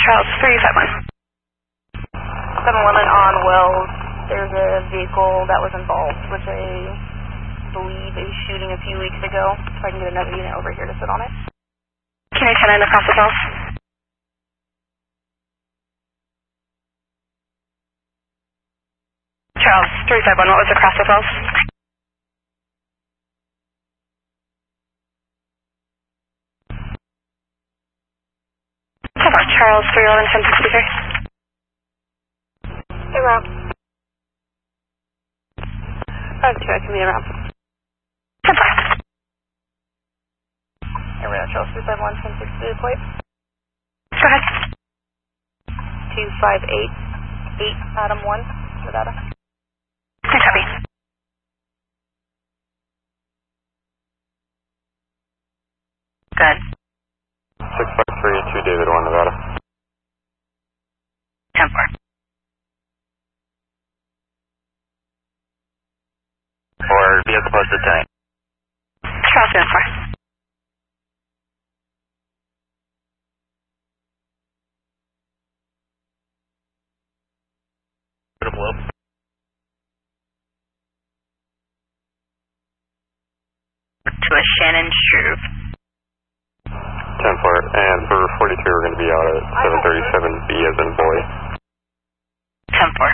Charles 351. 711 on Wells. There's a vehicle that was involved, which I believe a shooting a few weeks ago. If I can get another unit over here to sit on it. Can you 10 across the falls? Charles 351, what was across the falls? Charles 311 1063. Hey, Rob. 5-2, I can be around. Hey, we're at Charles 351 1063, plate. Go ahead. 2588 Adam 1, Nevada. Copy. Good. 653 David 1, Nevada. 10-4. Or vehicle posted tonight. Charles 10-4. Below. To a Shannon Struve. 10-4, and for 42 we're going to be out at 737 B as in boy. 10-4.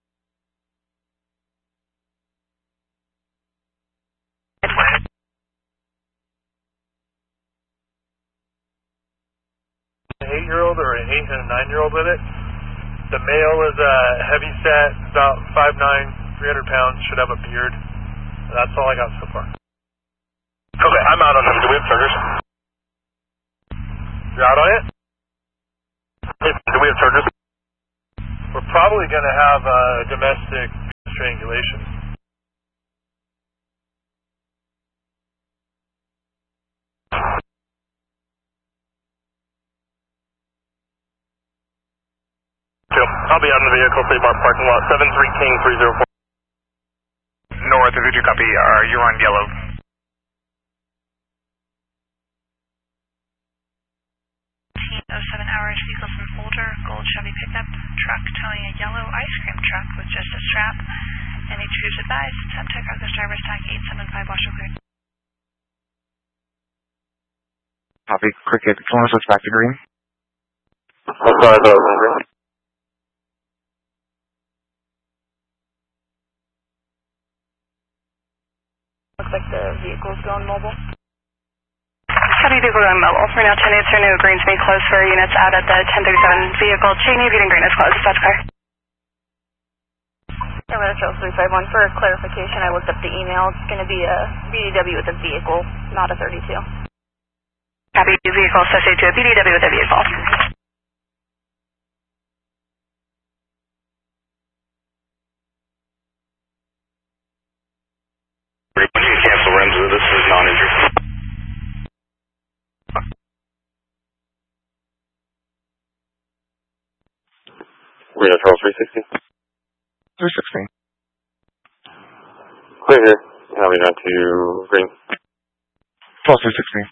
An 8-year-old or an 8 and a 9-year-old with it. The male is heavy set, about 5'9", 300 pounds, should have a beard. That's all I got so far. Okay, I'm out on them. Do we have chargers? You're out on it? Do we have chargers? We're probably going to have domestic strangulation. I'll be out in the vehicle, State Bar parking lot, 73 King 304. North of 2 copy, you're on yellow. 07 hours, vehicles in older gold Chevy pickup truck towing a yellow ice cream truck with just a strap. Any choose advised, Semtech Argus driver's tag 875 Washoe cleared. Copy, Cricket, can you switch back to green? I'm sorry, that was green. Looks like the vehicle's going mobile. Copy, vehicle going mobile. We're now 10 8 new green's being closed for units out at the 1037 vehicle. Cheney, if you green is closed, that's clear. I'm at Charles 351. For clarification, I looked up the email. It's going to be a BDW with a vehicle, not a 32. Copy, vehicle associated to a BDW with a vehicle. When you cancel rims, this is non-injury. We're at Charles 360. 316. Clear here. Now we're down to green. Charles 316.